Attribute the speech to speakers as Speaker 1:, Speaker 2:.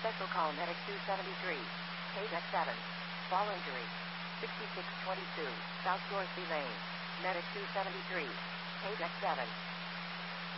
Speaker 1: Special call Medic 273. KDEC 7. Fall injury. 6622. South Dorsey Lane. Medic 273. KDEC 7.